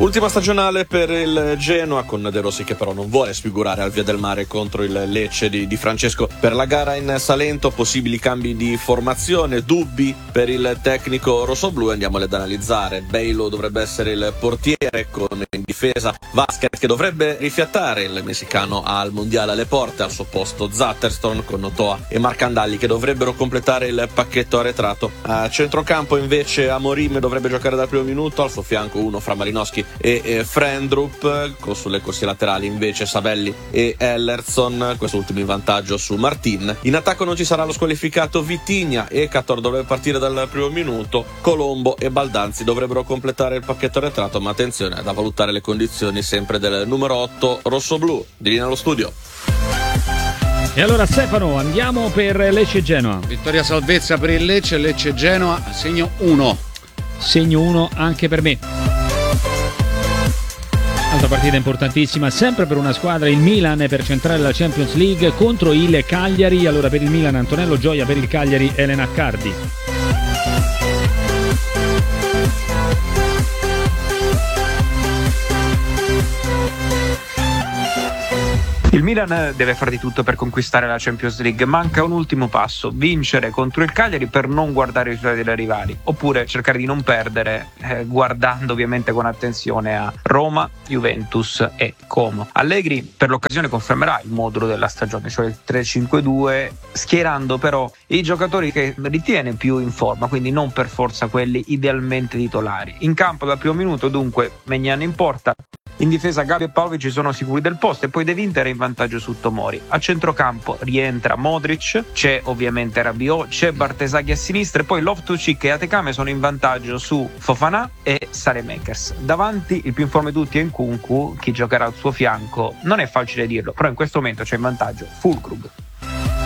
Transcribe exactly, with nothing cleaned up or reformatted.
Ultima stagionale per il Genoa, con De Rossi che però non vuole sfigurare al Via del Mare contro il Lecce di, di Francesco per la gara in Salento. Possibili cambi di formazione, dubbi per il tecnico rossoblù, andiamo ad analizzare. Bailo dovrebbe essere il portiere, con in difesa Vasquez che dovrebbe rifiattare, il messicano al mondiale alle porte, al suo posto Zatterston, con Notoa e Marcandalli che dovrebbero completare il pacchetto arretrato. A centrocampo invece Amorim dovrebbe giocare dal primo minuto, al suo fianco uno fra Malinowski e, e Frendrup, con sulle corsie laterali invece Sabelli e Ellerson, quest'ultimo in vantaggio su Martin. In attacco non ci sarà lo squalificato Vitinha, e Cator dovrebbe partire dal primo minuto, Colombo e Baldanzi dovrebbero completare il pacchetto arretrato, ma attenzione ad valutare le condizioni sempre del numero otto rossoblù. Di lì nello studio. E allora Stefano, andiamo per Lecce Genoa. Vittoria salvezza per il Lecce, Lecce Genoa, segno uno. Segno uno anche per me. Altra partita importantissima sempre per una squadra, il Milan, per centrare la Champions League contro il Cagliari. Allora per il Milan Antonello Gioia, per il Cagliari Elena Accardi. Il Milan deve fare di tutto per conquistare la Champions League, manca un ultimo passo: vincere contro il Cagliari per non guardare i risultati dei rivali, oppure cercare di non perdere, eh, guardando ovviamente con attenzione a Roma, Juventus e Como. Allegri per l'occasione confermerà il modulo della stagione, cioè il tre cinque due, schierando però i giocatori che ritiene più in forma, quindi non per forza quelli idealmente titolari. In campo dal primo minuto dunque Maignan in porta, in difesa Gavi e Pavlovic sono sicuri del posto, e poi De Winter è in vantaggio su Tomori. A centrocampo rientra Modric, c'è ovviamente Rabiot, c'è Bartesaghi a sinistra, e poi Loftus-Cheek e Atekame sono in vantaggio su Fofana e Saelemaekers. Davanti il più in forma di tutti è Nkunku, chi giocherà al suo fianco non è facile dirlo, però in questo momento c'è in vantaggio Füllkrug.